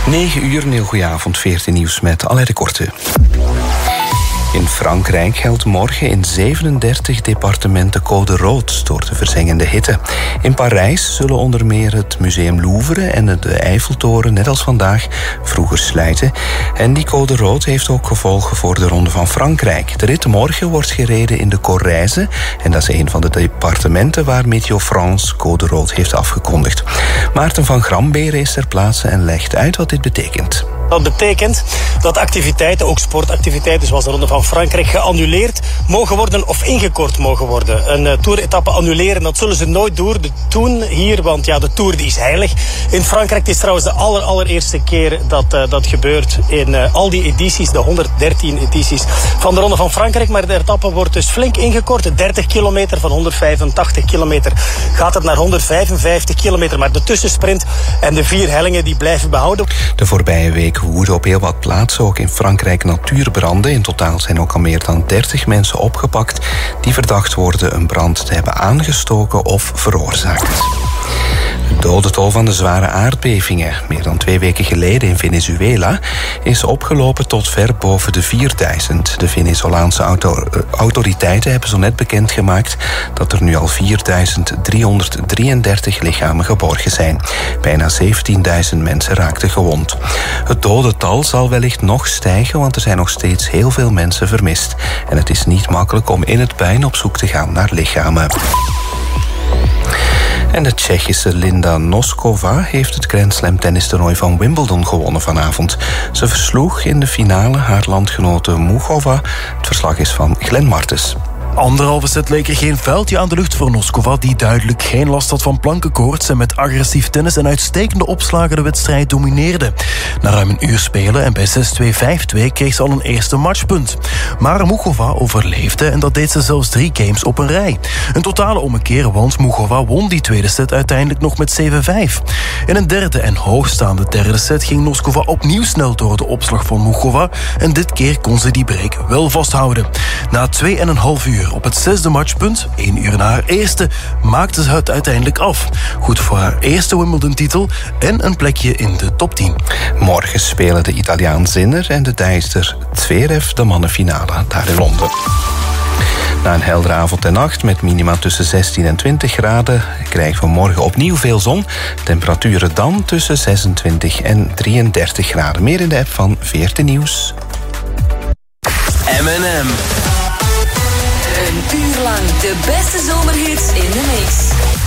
9 uur, een heel goedenavond, 14 nieuws met Alain de Korte. In Frankrijk geldt morgen in 37 departementen code rood door de verzengende hitte. In Parijs zullen onder meer het Museum Louvre en de Eiffeltoren net als vandaag vroeger sluiten. En die code rood heeft ook gevolgen voor de Ronde van Frankrijk. De rit morgen wordt gereden in de Corrèze en dat is een van de departementen waar Météo France code rood heeft afgekondigd. Maarten van Gramberen is ter plaatse en legt uit wat dit betekent. Dat betekent dat activiteiten, ook sportactiviteiten zoals de Ronde van Frankrijk, geannuleerd mogen worden of ingekort mogen worden. Een toeretappe annuleren, dat zullen ze nooit doen hier, want ja, de Tour die is heilig. In Frankrijk, het is trouwens de allereerste keer dat dat gebeurt in al die edities, de 113 edities van de Ronde van Frankrijk. Maar de etappe wordt dus flink ingekort. 30 kilometer van 185 kilometer gaat het naar 155 kilometer. Maar de tussensprint en de 4 hellingen die blijven behouden. De voorbije week woeden op heel wat plaatsen, ook in Frankrijk, natuurbranden. In totaal zijn ook al meer dan 30 mensen opgepakt die verdacht worden een brand te hebben aangestoken of veroorzaakt. Het dodental van de zware aardbevingen, meer dan 2 weken geleden in Venezuela, is opgelopen tot ver boven de 4000. De Venezolaanse autoriteiten hebben zo net bekendgemaakt dat er nu al 4333 lichamen geborgen zijn. Bijna 17.000 mensen raakten gewond. Het dodental zal wellicht nog stijgen, want er zijn nog steeds heel veel mensen vermist. En het is niet makkelijk om in het puin op zoek te gaan naar lichamen. En de Tsjechische Linda Noskova heeft het Grand Slam tennistoernooi van Wimbledon gewonnen vanavond. Ze versloeg in de finale haar landgenote Muchova. Het verslag is van Glenn Martens. 1,5 set leek er geen vuiltje aan de lucht voor Noskova, die duidelijk geen last had van plankenkoorts en met agressief tennis en uitstekende opslagen de wedstrijd domineerde. Na ruim een uur spelen en bij 6-2, 5-2 kreeg ze al een eerste matchpunt. Maar Muchova overleefde en dat deed ze zelfs 3 games op een rij. Een totale ommekeer, want Muchova won die tweede set uiteindelijk nog met 7-5. In een derde en hoogstaande derde set ging Noskova opnieuw snel door de opslag van Muchova en dit keer kon ze die break wel vasthouden. Na 2,5 uur op het 6e matchpunt, 1 uur na haar eerste, maakte ze het uiteindelijk af. Goed voor haar eerste Wimbledon-titel en een plekje in de top 10. Morgen spelen de Italiaan Sinner en de Duitser Zverev de mannenfinale daar in Londen. Na een heldere avond en nacht met minima tussen 16 en 20 graden... krijgen we morgen opnieuw veel zon. Temperaturen dan tussen 26 en 33 graden. Meer in de app van 14 Nieuws. M&M. Een uur lang de beste zomerhits in de mix.